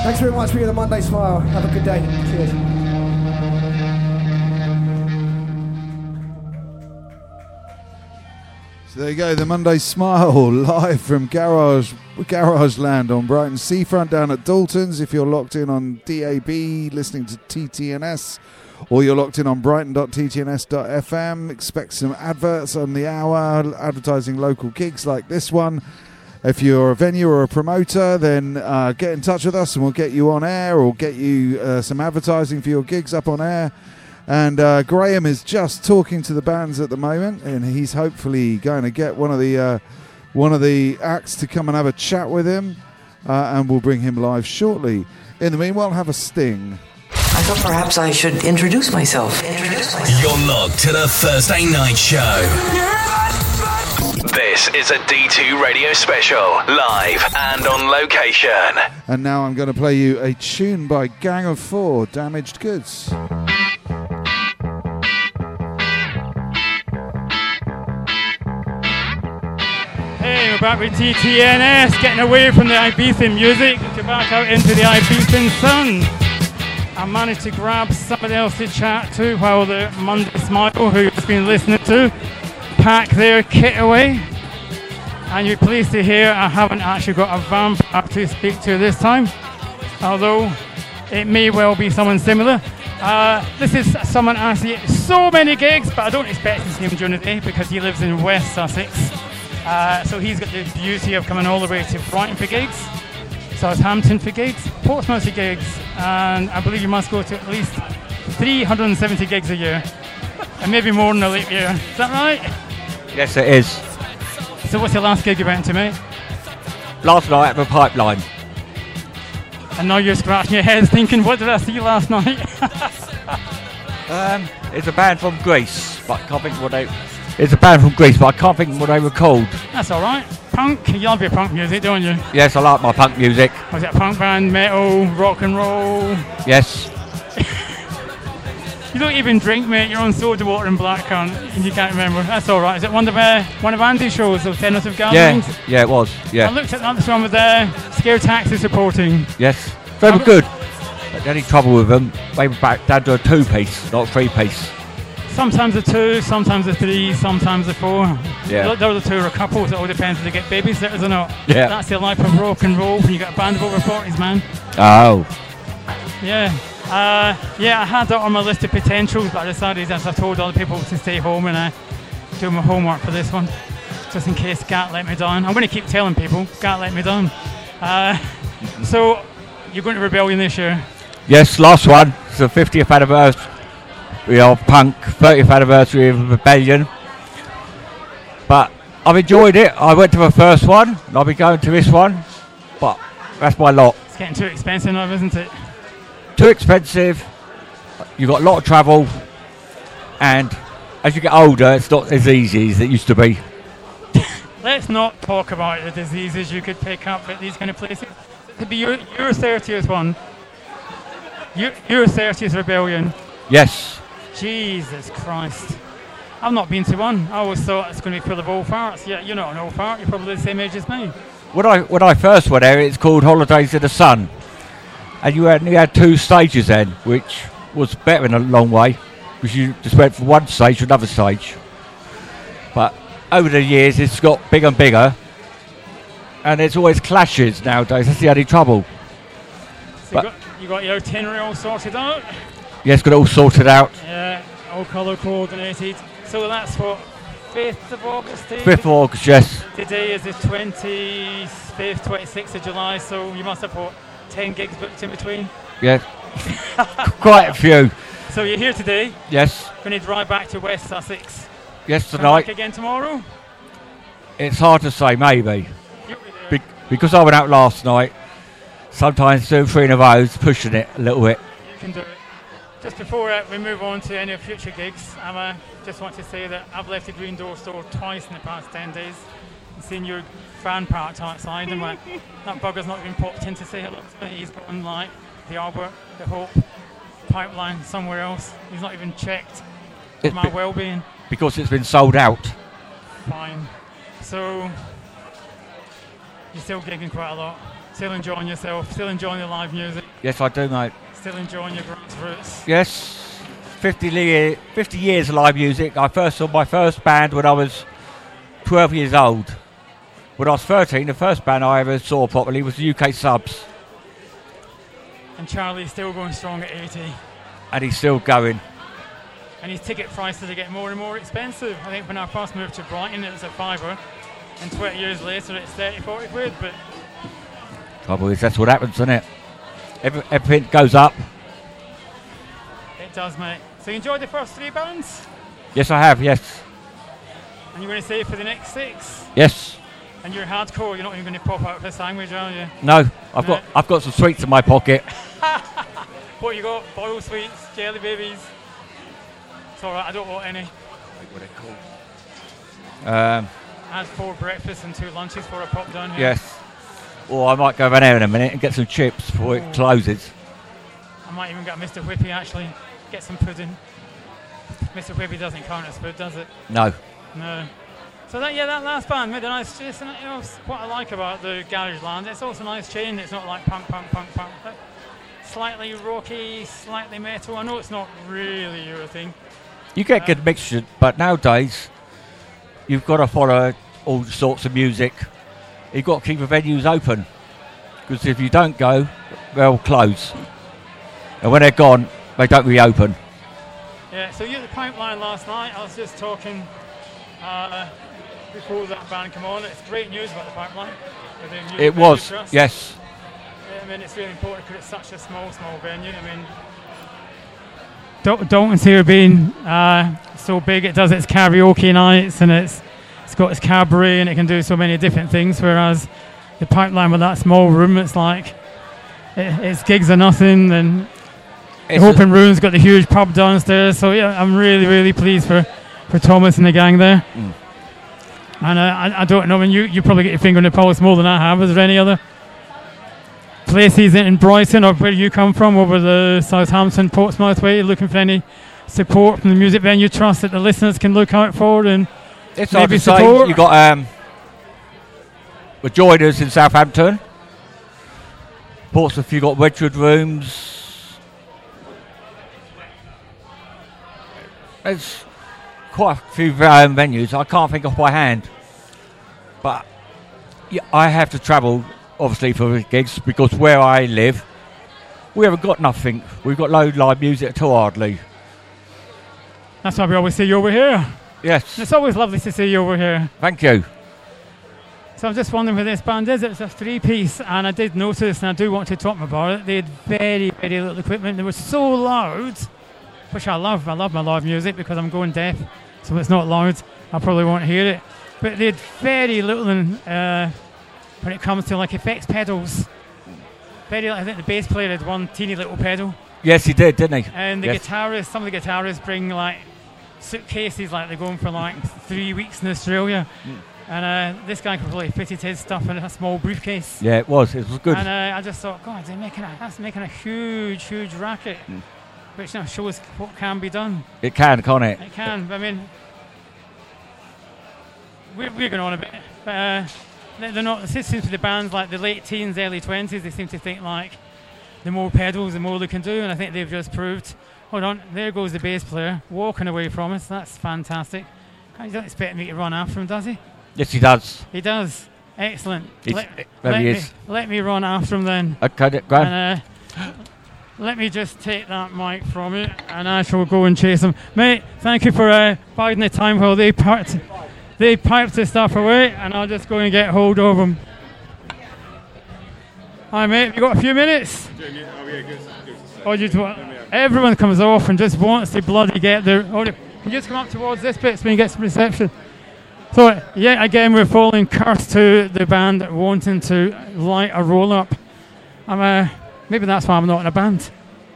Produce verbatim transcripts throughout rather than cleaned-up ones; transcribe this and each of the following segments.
Thanks very much for the Monday Smile. Have a good day. Cheers. So there you go, the Monday Smile live from Garage Garage Land on Brighton Seafront down at Dalton's. If you're locked in on D A B listening to T T N S, or you're locked in on brighton dot t t n s dot f m, expect some adverts on the hour, advertising local gigs like this one. If you're a venue or a promoter, then uh, get in touch with us and we'll get you on air or get you uh, some advertising for your gigs up on air. And uh, Graham is just talking to the bands at the moment, and he's hopefully going to get one of the uh, one of the acts to come and have a chat with him, uh, and we'll bring him live shortly. In the meanwhile, have a sting. I thought perhaps I should introduce myself. Introduce myself. You're locked to the Thursday Night Show. This is a D two radio special, live and on location. And now I'm going to play you a tune by Gang of Four, Damaged Goods. Hey, we're back with T T N S, getting away from the Ibiza music to back out into the Ibiza sun. I managed to grab somebody else to chat to while the Monday Smile, who's been listening to, pack their kit away. And you're pleased to hear I haven't actually got a vampire to speak to this time, although it may well be someone similar. Uh, this is someone actually so many gigs, but I don't expect to see him during the day because he lives in West Sussex. Uh, so he's got the beauty of coming all the way to Brighton for gigs, Southampton for gigs, Portsmouth for gigs, and I believe you must go to at least three hundred seventy gigs a year, and maybe more in a leap year. Is that right? Yes, it is. So what's your last gig you went to, mate? Last night at the Pipeline. And now you're scratching your head thinking, what did I see last night? um, it's a band from Greece, but I can't think what they... It's a band from Greece, but I can't think what they were called. That's all right. Punk, you love your punk music, don't you? Yes, I like my punk music. Was it a punk band, metal, rock and roll? Yes. You don't even drink, mate. You're on soda water and blackcurrant, and you can't remember. That's all right. Is it one of uh, one of Andy's shows, those Tentative Gatherings? Yeah, yeah, it was. Yeah. I looked at that. This one with uh, Scare Taxi supporting. Yes, they were good. But the only trouble with them, they were back down to a two-piece, not a three-piece. Sometimes a two, sometimes a three, sometimes a four. Yeah. The other two are couples. It all depends if they get babysitters or not. Yeah. That's the life of rock and roll when you got a band of over forties, man. Oh. Yeah. Uh, yeah, I had that on my list of potentials, but I decided, as I told other people, to stay home and uh, do my homework for this one, just in case Gat let me down. I'm going to keep telling people, Gat let me down. Uh, so, you're going to Rebellion this year? Yes, last one. It's the fiftieth anniversary of Punk, thirtieth anniversary of Rebellion. But I've enjoyed it. I went to the first one, and I'll be going to this one, but that's my lot. It's getting too expensive now, isn't it? Too expensive, you've got a lot of travel, and as you get older it's not as easy as it used to be. Let's not talk about the diseases you could pick up at these kind of places. It could be your, your thirtieth one, your, your thirtieth Rebellion. Yes. Jesus Christ. I've not been to one. I always thought it's going to be full of old farts. Yeah, you're not an old fart, you're probably the same age as me. When I, when I first went there, it's called Holidays in the Sun. And you had, you had two stages then, which was better in a long way, because you just went from one stage to another stage. But over the years, it's got bigger and bigger, and there's always clashes nowadays. That's the only trouble. So you got, you got your itinerary all sorted out? Yes, got it all sorted out. Yeah, all colour coordinated. So that's what, fifth of August? fifth of August, yes. Today is the twenty-fifth, twenty-sixth of July, so you must have put ten gigs booked in between. Yeah, quite a few. So you're here today. Yes. Going to drive back to West Sussex. Yes, Come tonight. back again tomorrow. It's hard to say, maybe. Be- because I went out last night. Sometimes two, three in a row, pushing it a little bit. You can do it. Just before uh, we move on to any future gigs, I uh, just want to say that I've left the Green Door store twice in the past ten days. And seen your fan parked outside, and uh, that bugger's not even popped in to say hello to me. He's gone like the Albert, the Hope, Pipeline, somewhere else. He's not even checked It's my be- well-being. Because it's been sold out. Fine. So, you're still gigging quite a lot? Still enjoying yourself, still enjoying the live music, Yes, I do, mate. still enjoying your grassroots. Yes, fifty, li- fifty years of live music. I first saw my first band when I was twelve years old. When I was thirteen, the first band I ever saw properly was the U K Subs. And Charlie's still going strong at eighty. And he's still going. And his ticket prices are getting more and more expensive. I think when I first moved to Brighton it was a fiver, and twenty years later it's thirty, forty quid. But Trouble is, that's what happens, isn't it? Every, everything goes up. it does, mate. So you enjoyed the first three bands? Yes, I have, yes. And you're going to stay for the next six? Yes. And you're hardcore, you're not even going to pop out for a sandwich, are you? No, I've got No. I've got some sweets in my pocket. What you got? Boiled sweets, jelly babies? It's alright, I don't want any. What are they called? Um, I had four breakfasts and two lunches before I popped down here. yes. Or I might go over there in a minute and get some chips before Ooh. it closes. I might even get Mister Whippy actually, get some pudding. Mister Whippy doesn't count as food, does it? No. No. So that yeah, that last band made a nice choice, and you know what I like about the Garage Land. It's also a nice change. It's not like punk, punk, punk, punk. But slightly rocky, slightly metal. I know it's not really your thing. You get good mixture, but nowadays you've got to follow all sorts of music. You've got to keep the venues open, because if you don't go, they'll close. And when they're gone, they don't reopen. Yeah. So you at the Pipeline last night. I was just talking uh, before that band came on. It's great news about the Pipeline. with the Music It Venue was, Trust. yes. Yeah, I mean, it's really important because it's such a small, small venue. I mean, Dal- Dalton's here being uh, so big, it does its karaoke nights and it's it's got its cabaret and it can do so many different things. Whereas the Pipeline with that small room, it's like it, it's gigs are nothing. And It's the a- Open Room's got the huge pub downstairs. So yeah, I'm really, really pleased for, for Thomas and the gang there. Mm. And uh, I, I don't know, I mean, you, you probably get your finger in the pulse more than I have. Is there any other places in Brighton or where you come from, over the Southampton, Portsmouth way, looking for any support from the Music Venue Trust that the listeners can look out for? And It's hard maybe to say. support? You've got um, the Joiners in Southampton. Portsmouth, you've got Wedgwood Rooms. There's quite a few um, venues. I can't think off by hand. But yeah, I have to travel, obviously, for the gigs, because where I live, we haven't got nothing. We've got no live music at all, hardly. that's why we always see you over here. Yes, It's always lovely to see you over here. thank you. So I'm just wondering where this band is. It's a three-piece, and I did notice, and I do want to talk about it, they had very, very little equipment. They were so loud, which I love. I love my live music because I'm going deaf, so it's not loud. I probably won't hear it. But they had very little in, uh, when it comes to like effects pedals. Very, I think the bass player had one teeny little pedal. Yes, he did, didn't he? And the Yes. guitarists, some of the guitarists bring like suitcases, like they're going for like three weeks in Australia. Mm. And uh, this guy probably fitted his stuff in a small briefcase. Yeah, it was. It was good. And uh, I just thought, God, they're making a, that's making a huge, huge racket, Mm. which you know, shows what can be done. It can, can't it? It can. I mean, we're, we're going on a bit, but uh, they- they're not. It seems to be the bands like the late teens, early twenties. They seem to think like the more pedals, the more they can do, and I think they've just proved. Hold on, there goes the bass player walking away from us. That's fantastic. He doesn't expect me to run after him, does he? Yes, he does. He does. Excellent. He's- Let, there let he me, is. let me run after him then. Okay, th- go on. And uh, let me just take that mic from you, and I shall go and chase him. Mate, thank you for uh, biding the time while they piped, they piped the stuff away, and I'll just go and get hold of him. Hi, mate. You got a few minutes? Oh, you do, everyone comes off and just wants to bloody get their. Oh, can you just come up towards this bit so we can get some reception? So, yet again, we're falling curse to the band wanting to light a roll up. I'm, uh, maybe that's why I'm not in a band.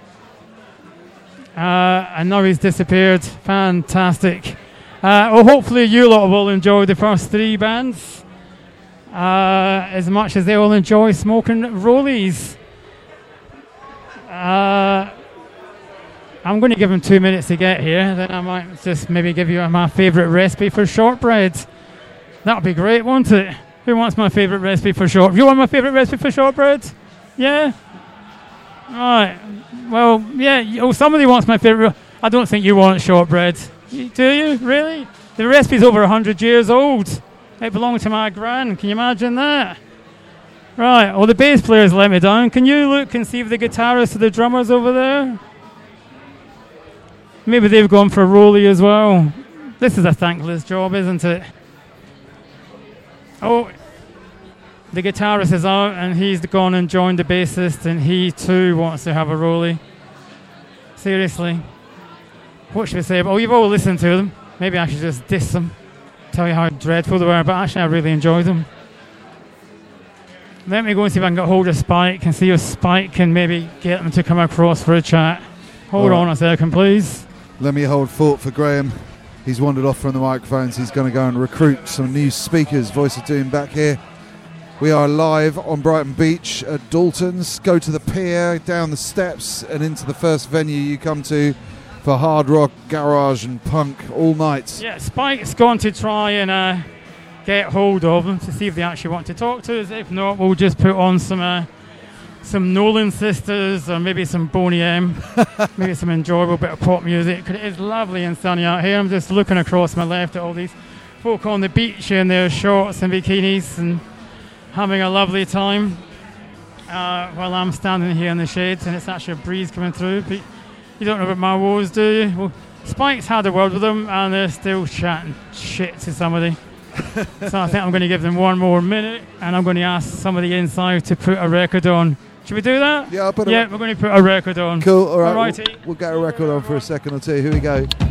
Uh, and now he's disappeared. Fantastic. Uh, well, hopefully you lot will enjoy the first three bands uh, as much as they will enjoy smoking rollies. Uh, I'm going to give him two minutes to get here. Then I might just maybe give you my favourite recipe for shortbread. That would be great, won't it? Who wants my favourite recipe for short? You want my favourite recipe for shortbread? Yeah? Right. Well, yeah. y- Oh, somebody wants my favourite. I don't think you want shortbread. Y- Do you? Really? The recipe's over one hundred years old. It belonged to my gran. Can you imagine that? Right. Well, the bass players let me down. Can you look and see if the guitarists or the drummers over there? Maybe they've gone for a rollie as well. This is a thankless job, isn't it? Oh, the guitarist is out and he's gone and joined the bassist and he too wants to have a rollie. Seriously. What should we say? Oh, you've all listened to them. Maybe I should just diss them. Tell you how dreadful they were, but actually I really enjoy them. Let me go and see if I can get hold of Spike and see if Spike can maybe get them to come across for a chat. Hold All right. on a second, please. Let me hold fort for Graham. He's wandered off from the microphones. He's going to go and recruit some new speakers. Voice of Doom back here. We are live on Brighton Beach at Dalton's. Go to the pier, down the steps, and into the first venue you come to for hard rock, garage, and punk all night. Yeah, Spike's gone to try and uh, get hold of them to see if they actually want to talk to us. If not, we'll just put on some uh, some Nolan Sisters or maybe some Boney M. Maybe some enjoyable bit of pop music. 'Cause it is lovely and sunny out here. I'm just looking across my left at all these folk on the beach in their shorts and bikinis and having a lovely time uh, while I'm standing here in the shades and it's actually a breeze coming through. But you don't know about my woes, do you? Well, Spike's had a word with them and they're still chatting shit to somebody. So I think I'm going to give them one more minute and I'm going to ask somebody inside to put a record on. Should we do that? Yeah, I'll put a Yeah, rec- we're going to put a record on. Cool, all right. Alrighty. We'll, we'll get a record on for a second or two. Here we go.